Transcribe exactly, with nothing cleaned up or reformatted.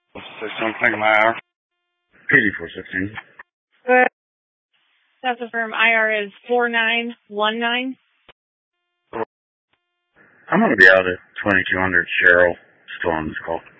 Say something my hour. eighty-four sixteen. Good. That's affirm. I R is four nine one nine. I'm going to be out at twenty-two hundred Cheryl. Still on this call.